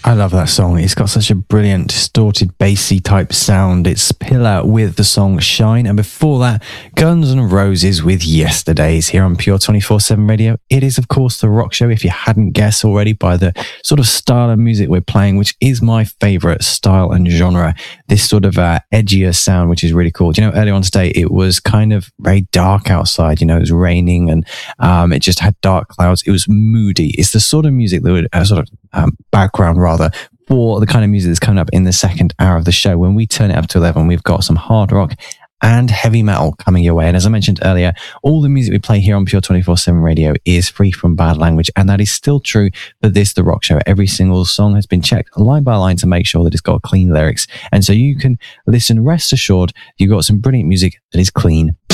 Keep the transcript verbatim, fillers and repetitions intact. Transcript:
I love that song. It's got such a brilliant, distorted, bassy type sound. It's Pillar with the song Shine. And before that, Guns N' Roses with Yesterdays here on Pure twenty-four seven Radio. It is, of course, the rock show, if you hadn't guessed already by the sort of style of music we're playing, which is my favorite style and genre. This sort of uh, edgier sound, which is really cool. You know, earlier on today, it was kind of very dark outside. You know, it was raining and um, it just had dark clouds. It was moody. It's the sort of music that would uh, sort of um, background rather for the kind of music that's coming up in the second hour of the show. When we turn it up to eleven, we've got some hard rock and heavy metal coming your way. And as I mentioned earlier, all the music we play here on Pure twenty-four seven Radio is free from bad language. And that is still true for this, The Rock Show. Every single song has been checked line by line to make sure that it's got clean lyrics. And so you can listen, rest assured, you've got some brilliant music that is clean.